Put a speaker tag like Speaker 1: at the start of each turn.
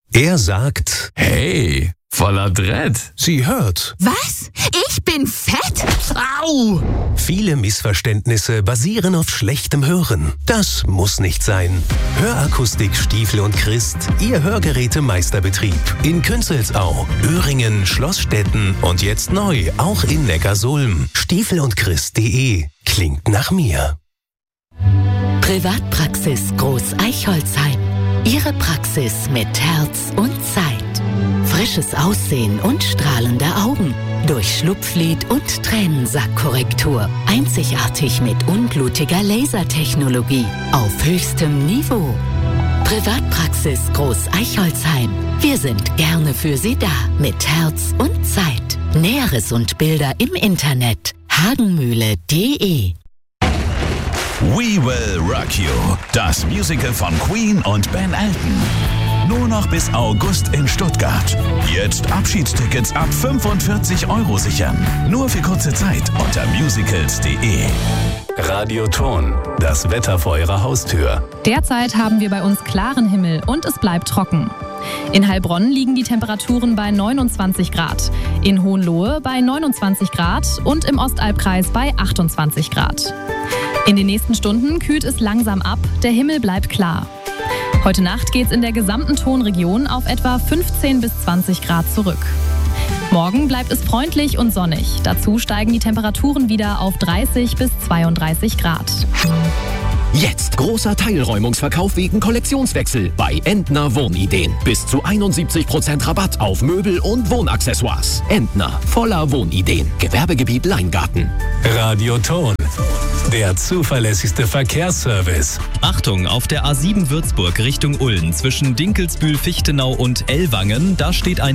Speaker 1: Er sagt,
Speaker 2: Hey, voller Dread.
Speaker 1: sie hört.
Speaker 3: Was? Ich bin fett? Au!
Speaker 1: Viele Missverständnisse basieren auf schlechtem Hören. Das muss nicht sein. Hörakustik Stiefel und Christ, Ihr Hörgerätemeisterbetrieb. In Künzelsau, Öhringen, Schlossstetten und jetzt neu auch in Neckarsulm. stiefelundchrist.de klingt nach mir.
Speaker 4: Privatpraxis Groß Eichholzheim. Ihre Praxis mit Herz und Zeit. Frisches Aussehen und strahlende Augen. Durch Schlupflid und Tränensackkorrektur. Einzigartig mit unblutiger Lasertechnologie. Auf höchstem Niveau. Privatpraxis Groß Eichholzheim. Wir sind gerne für Sie da. Mit Herz und Zeit. Näheres und Bilder im Internet. hagenmühle.de.
Speaker 5: We Will Rock You, das Musical von Queen und Ben Elton. Nur noch bis August in Stuttgart. Jetzt Abschiedstickets ab 45 € sichern. Nur für kurze Zeit unter musicals.de.
Speaker 1: Radioton, das Wetter vor Ihrer Haustür.
Speaker 6: Derzeit haben wir bei uns klaren Himmel und es bleibt trocken. In Heilbronn liegen die Temperaturen bei 29 Grad, in Hohenlohe bei 29 Grad und im Ostalbkreis bei 28 Grad. In den nächsten Stunden kühlt es langsam ab, der Himmel bleibt klar. Heute Nacht geht es in der gesamten Tonregion auf etwa 15 bis 20 Grad zurück. Morgen bleibt es freundlich und sonnig. Dazu steigen die Temperaturen wieder auf 30 bis 32 Grad.
Speaker 7: Jetzt großer Teilräumungsverkauf wegen Kollektionswechsel bei Entner Wohnideen. Bis zu 71% Rabatt auf Möbel und Wohnaccessoires. Entner, voller Wohnideen. Gewerbegebiet Leingarten.
Speaker 1: Radioton, der zuverlässigste Verkehrsservice.
Speaker 8: Achtung, auf der A7 Würzburg Richtung Ulm zwischen Dinkelsbühl-Fichtenau und Ellwangen, da steht ein